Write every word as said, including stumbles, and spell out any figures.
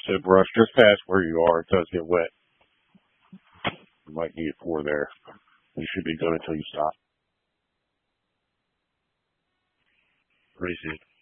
So brush just past where you are. It does get wet. You might need four there. You should be good until you stop. Pretty soon.